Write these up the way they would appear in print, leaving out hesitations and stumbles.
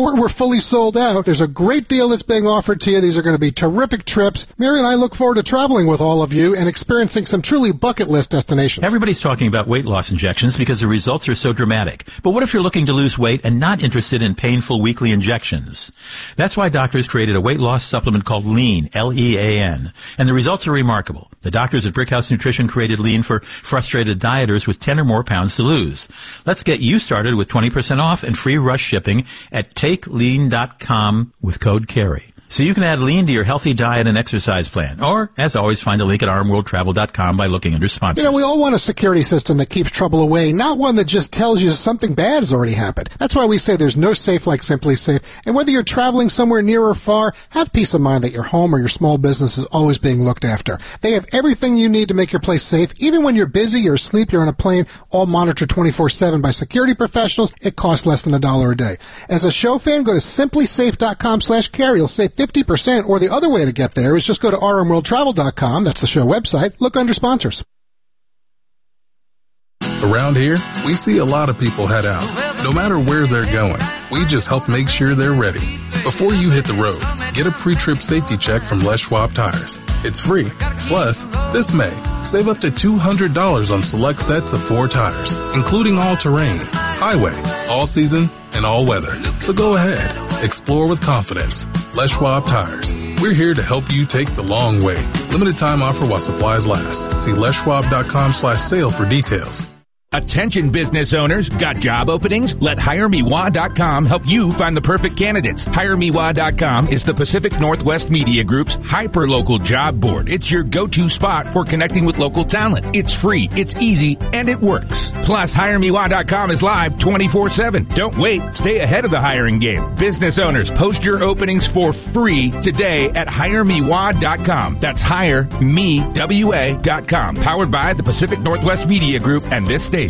or we're fully sold out, there's a great deal that's being offered to you. These are going to be terrific trips. Mary and I look forward to traveling with all of you and experiencing some truly bucket list destinations. Everybody's talking about weight loss injections because the results are so dramatic. But what if you're looking to lose weight and not interested in painful weekly injections? That's why doctors created a weight loss supplement called Lean, L-E-A-N. And the results are remarkable. The doctors at Brickhouse Nutrition created Lean for frustrated dieters with 10 or more pounds to lose. Let's get you started with 20% off and free rush shipping at TakeLean.com with code CARRY. So you can add Lean to your healthy diet and exercise plan. Or, as always, find a link at RMWorldTravel.com by looking under sponsors. You know, we all want a security system that keeps trouble away, not one that just tells you something bad has already happened. That's why we say there's no safe like Simply Safe. And whether you're traveling somewhere near or far, have peace of mind that your home or your small business is always being looked after. They have everything you need to make your place safe. Even when you're busy, you're asleep, you're on a plane, all monitored 24/7 by security professionals. It costs less than $1 a day. As a show fan, go to simplysafe.com/carry. You'll save 50%, or the other way to get there is just go to rmworldtravel.com. That's the show website. Look under sponsors. Around here, we see a lot of people head out. No matter where they're going, we just help make sure they're ready. Before you hit the road, get a pre-trip safety check from Les Schwab Tires. It's free. Plus, this May, save up to $200 on select sets of 4 tires, including all-terrain, highway, all-season, and all-weather. So go ahead. Explore with confidence. Les Schwab Tires. We're here to help you take the long way. Limited time offer while supplies last. See leschwab.com/sale for details. Attention business owners, got job openings? Let HireMeWa.com help you find the perfect candidates. HireMeWa.com is the Pacific Northwest Media Group's hyper-local job board. It's your go-to spot for connecting with local talent. It's free, it's easy, and it works. Plus, HireMeWa.com is live 24/7. Don't wait. Stay ahead of the hiring game. Business owners, post your openings for free today at HireMeWa.com. That's HireMeWA.com. Powered by the Pacific Northwest Media Group and this station.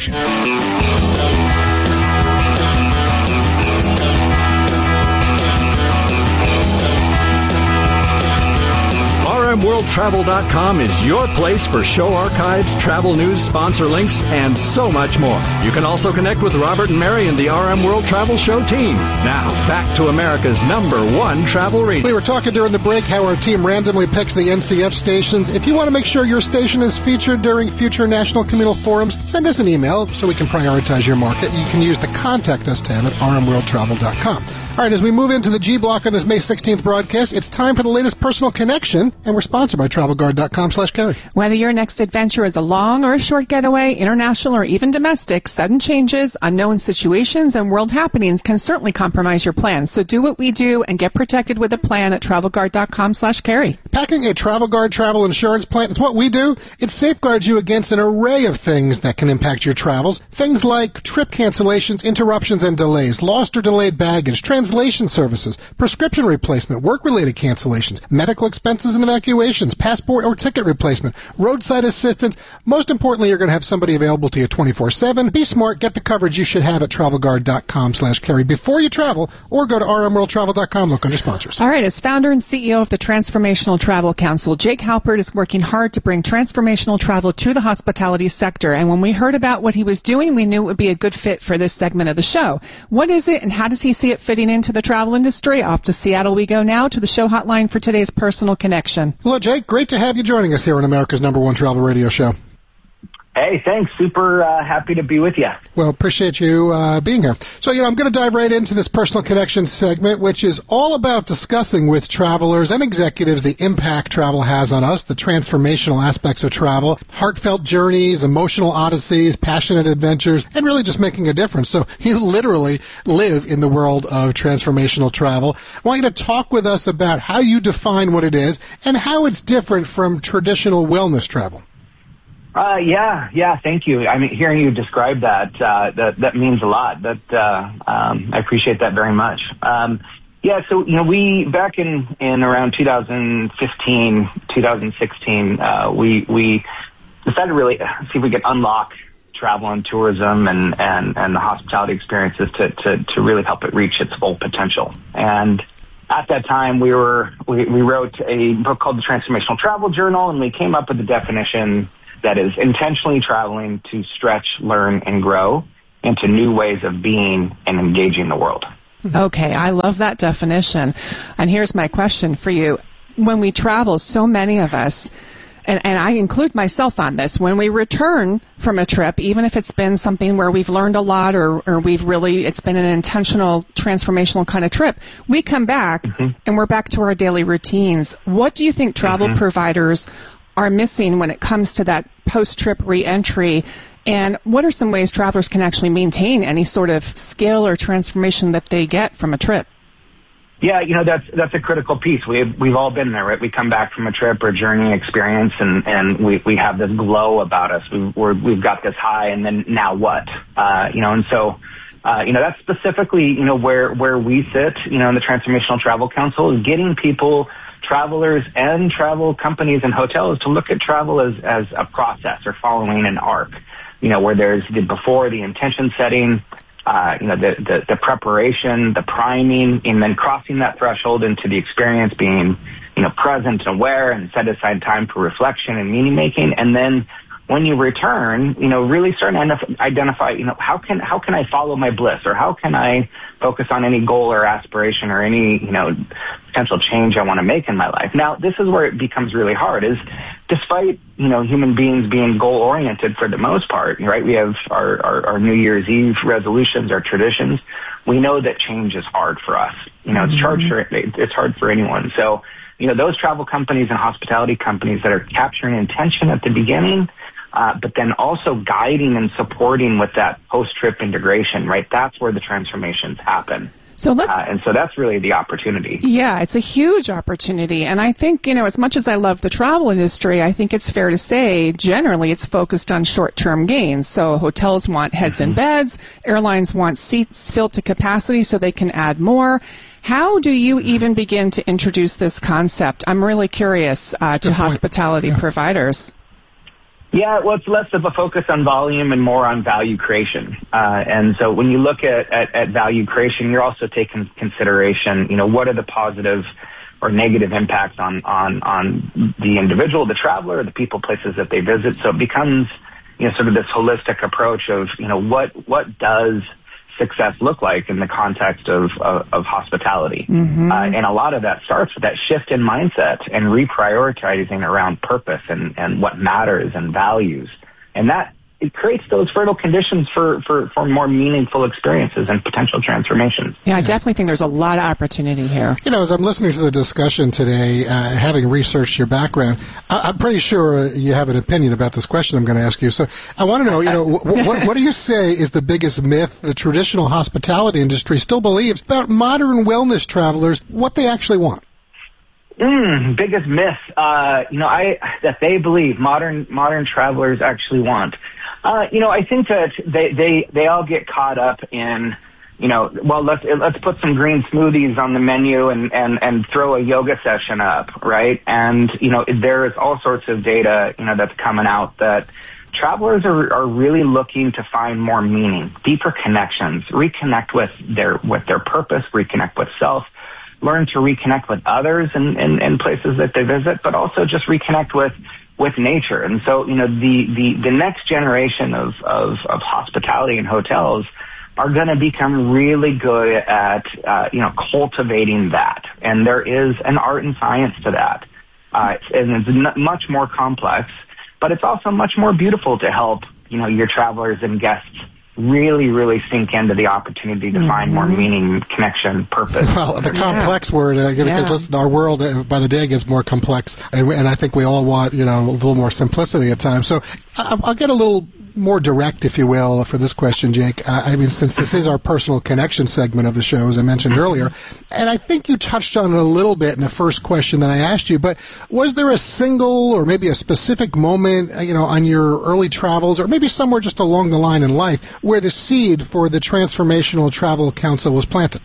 RMWorldTravel.com is your place for show archives, travel news, sponsor links, and so much more. You can also connect with Robert and Mary and the RM World Travel Show team. Now, back to America's #1 travel radio. We were talking during the break how our team randomly picks the NCF stations. If you want to make sure your station is featured during future National Communal Forums, send us an email so we can prioritize your market. You can use the Contact Us tab at rmworldtravel.com. All right, as we move into the G block on this May 16th broadcast, it's time for the latest personal connection, and we're sponsored by TravelGuard.com/carry. Whether your next adventure is a long or a short getaway, international or even domestic, sudden changes, unknown situations, and world happenings can certainly compromise your plans. So do what we do and get protected with a plan at TravelGuard.com/carry. Packing a TravelGuard travel insurance plan is what we do. It safeguards you against an array of things that can impact your travels. Things like trip cancellations, interruptions and delays, lost or delayed baggage, translation services, prescription replacement, work-related cancellations, medical expenses and evacuations, passport or ticket replacement, roadside assistance. Most importantly, you're going to have somebody available to you 24/7. Be smart. Get the coverage you should have at TravelGuard.com/carry before you travel, or go to rmworldtravel.com. Look under sponsors. All right. As founder and CEO of the Transformational Travel Council, Jake Halpert is working hard to bring transformational travel to the hospitality sector. And when we heard about what he was doing, we knew it would be a good fit for this segment of the show. What is it, and how does he see it fitting into the travel industry? Off to Seattle we go now to the show hotline for today's personal connection. Hello, Jake. Great to have you joining us here on America's #1 travel radio show. Hey, thanks. Super happy to be with you. Well, appreciate you being here. So, I'm going to dive right into this personal connection segment, which is all about discussing with travelers and executives the impact travel has on us, the transformational aspects of travel, heartfelt journeys, emotional odysseys, passionate adventures, and really just making a difference. So you literally live in the world of transformational travel. I want you to talk with us about how you define what it is and how it's different from traditional wellness travel. Yeah, thank you. I mean, hearing you describe that means a lot. I appreciate that very much. So, we, back in around 2015, 2016, we decided to really see if we could unlock travel and tourism and the hospitality experiences to really help it reach its full potential. And at that time, we wrote a book called The Transformational Travel Journal, and we came up with the definition that is intentionally traveling to stretch, learn, and grow into new ways of being and engaging the world. Okay, I love that definition. And here's my question for you. When we travel, so many of us, and I include myself on this, when we return from a trip, even if it's been something where we've learned a lot or it's been an intentional, transformational kind of trip, we come back and we're back to our daily routines. What do you think travel providers are missing when it comes to that post-trip re-entry? And what are some ways travelers can actually maintain any sort of skill or transformation that they get from a trip? Yeah, that's a critical piece. We've all been there, right? We come back from a trip or journey experience, and we have this glow about us. We've got this high, and then now what? And so that's specifically where we sit. In the Transformational Travel Council is getting people, travelers, and travel companies and hotels to look at travel as a process or following an arc. Where there's the before, the intention setting, the preparation, the priming, and then crossing that threshold into the experience, being, present and aware, and set aside time for reflection and meaning making. And then when you return, really start to identify, how can I follow my bliss, or how can I focus on any goal or aspiration or any, potential change I want to make in my life. Now, this is where it becomes really hard, is despite, human beings being goal-oriented for the most part, right? We have our New Year's Eve resolutions, our traditions. We know that change is hard for us. It's hard for anyone. So, those travel companies and hospitality companies that are capturing intention at the beginning, but then also guiding and supporting with that post-trip integration, right? That's where the transformations happen. And so that's really the opportunity. Yeah, it's a huge opportunity. And I think, as much as I love the travel industry, I think it's fair to say generally it's focused on short-term gains. So hotels want heads in beds, airlines want seats filled to capacity so they can add more. How do you even begin to introduce this concept? I'm really curious to hospitality providers. Yeah, well, it's less of a focus on volume and more on value creation. And so when you look at value creation, you're also taking consideration, what are the positive or negative impacts on the individual, the traveler, the people, places that they visit. So it becomes, sort of this holistic approach of, what does success look like in the context of hospitality. And a lot of that starts with that shift in mindset and reprioritizing around purpose and what matters and values. And that it creates those fertile conditions for more meaningful experiences and potential transformations. Yeah, I definitely think there's a lot of opportunity here. As I'm listening to the discussion today, having researched your background, I'm pretty sure you have an opinion about this question I'm going to ask you. So I want to know, what do you say is the biggest myth the traditional hospitality industry still believes about modern wellness travelers, what they actually want? Biggest myth, that they believe modern travelers actually want. I think that they all get caught up in, let's put some green smoothies on the menu and throw a yoga session up, right? And, there is all sorts of data, that's coming out that travelers are really looking to find more meaning, deeper connections, reconnect with their purpose, reconnect with self, learn to reconnect with others in places that they visit, but also just reconnect with nature. And so, the next generation of hospitality and hotels are going to become really good at, cultivating that. And there is an art and science to that. And it's much more complex, but it's also much more beautiful to help, your travelers and guests really, really sink into the opportunity to find more meaning, connection, purpose. Well, the complex word, because listen, our world by the day gets more complex, and I think we all want, a little more simplicity at times. So I'll get a little more direct, if you will, for this question, Jake. Since this is our personal connection segment of the show, as I mentioned earlier, and I think you touched on it a little bit in the first question that I asked you, but was there a single or maybe a specific moment, on your early travels, or maybe somewhere just along the line in life, where the seed for the Transformational Travel Council was planted?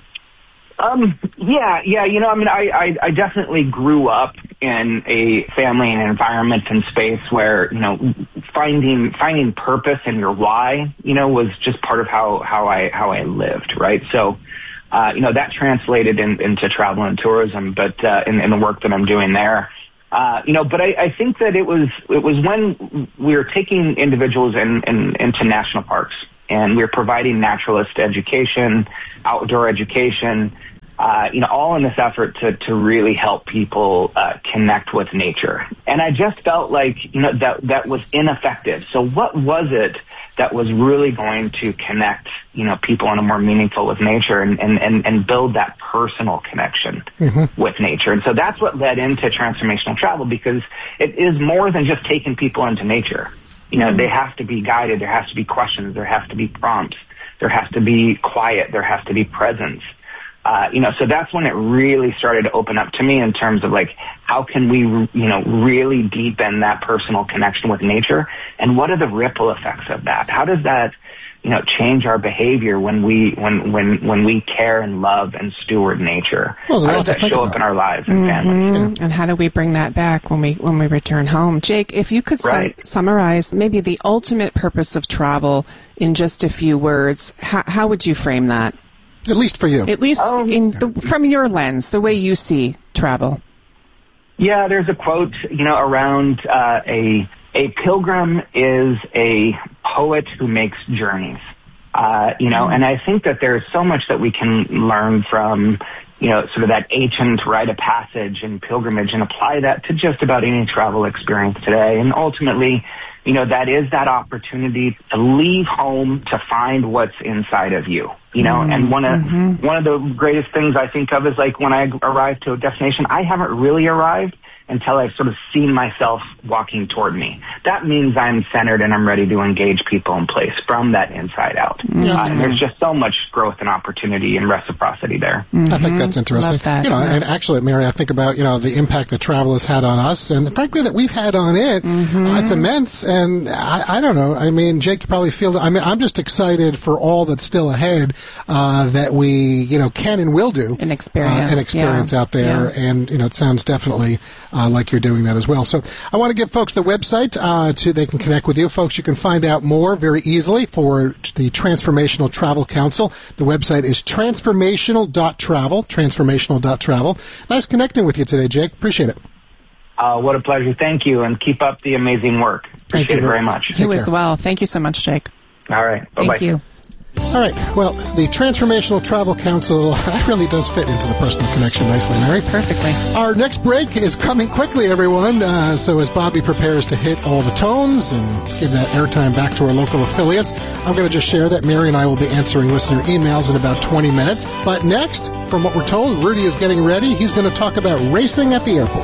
I definitely grew up in a family and environment and space where, finding purpose in your why, was just part of how I lived, right? So, that translated into travel and tourism, but, in the work that I'm doing there, but I think that it was when we were taking individuals into national parks and we're providing naturalist education, outdoor education, all in this effort to really help people connect with nature. And I just felt like, that was ineffective. So what was it that was really going to connect, people in a more meaningful with nature and build that personal connection with nature? And so that's what led into transformational travel, because it is more than just taking people into nature. They have to be guided. There has to be questions. There has to be prompts. There has to be quiet. There has to be presence. So that's when it really started to open up to me in terms of like, how can we, really deepen that personal connection with nature? And what are the ripple effects of that? How does that, change our behavior when we care and love and steward nature? Well, how does that show up in our lives and families? And how do we bring that back when we return home? Jake, if you could summarize maybe the ultimate purpose of travel in just a few words, how would you frame that? At least for you. At least from your lens, the way you see travel. Yeah, there's a quote, around a pilgrim is a poet who makes journeys. And I think that there's so much that we can learn from, sort of that ancient rite of passage and pilgrimage and apply that to just about any travel experience today. And ultimately, that is that opportunity to leave home to find what's inside of you, and one of the greatest things I think of is like when I arrive to a destination, I haven't really arrived until I've sort of seen myself walking toward me. That means I'm centered and I'm ready to engage people in place from that inside out. And there's just so much growth and opportunity and reciprocity there. I think that's interesting. Love that. And actually, Mary, I think about, the impact that travel has had on us and frankly that we've had on it. It's immense. And I don't know. I mean, Jake, you probably feel that. I mean, I'm just excited for all that's still ahead, that we, can and will do. An experience. Out there. Yeah. And, it sounds definitely, like you're doing that as well. So I want to give folks the website they can connect with you. Folks, you can find out more very easily for the Transformational Travel Council. The website is transformational.travel. Nice connecting with you today, Jake. Appreciate it. What a pleasure. Thank you, and keep up the amazing work. Appreciate it very much. You as well. Thank you so much, Jake. All right. Bye-bye. Thank you. All right. Well, the Transformational Travel Council really does fit into the personal connection nicely, Mary. Perfectly. Our next break is coming quickly, everyone. So as Bobby prepares to hit all the tones and give that airtime back to our local affiliates, I'm going to just share that Mary and I will be answering listener emails in about 20 minutes. But next, from what we're told, Rudy is getting ready. He's going to talk about racing at the airport.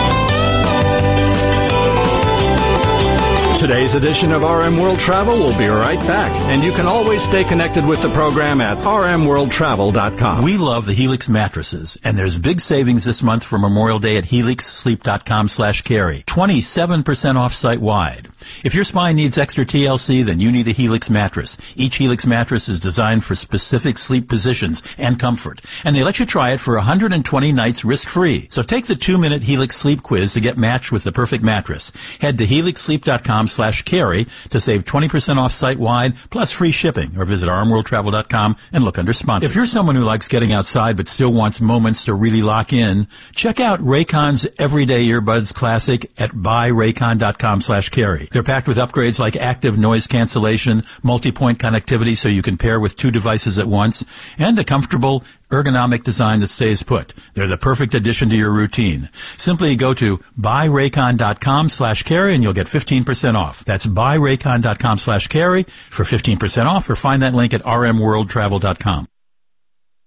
Today's edition of RM World Travel will be right back, and you can always stay connected with the program at rmworldtravel.com. We love the Helix mattresses, and there's big savings this month for Memorial Day at helixsleep.com/carry. 27% off site-wide. If your spine needs extra TLC, then you need a Helix mattress. Each Helix mattress is designed for specific sleep positions and comfort, and they let you try it for 120 nights risk-free. So take the 2-minute Helix sleep quiz to get matched with the perfect mattress. Head to helixsleep.com/carry to save 20% off site-wide, plus free shipping, or visit rmworldtravel.com and look under sponsors. If you're someone who likes getting outside but still wants moments to really lock in, check out Raycon's Everyday Earbuds Classic at buyraycon.com/carry. They're packed with upgrades like active noise cancellation, multi-point connectivity so you can pair with 2 devices at once, and a comfortable, ergonomic design that stays put. They're the perfect addition to your routine. Simply go to buyraycon.com/carry and you'll get 15% off. That's buyraycon.com/carry for 15% off, or find that link at rmworldtravel.com.